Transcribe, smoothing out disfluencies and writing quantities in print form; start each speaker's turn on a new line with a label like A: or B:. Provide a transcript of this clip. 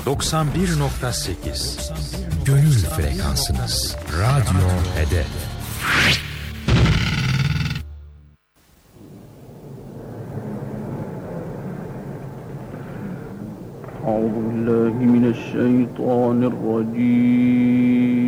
A: 91.8 Gönül frekansınız. Radyo Hedef.
B: أعوذ بالله من الشيطان الرجيم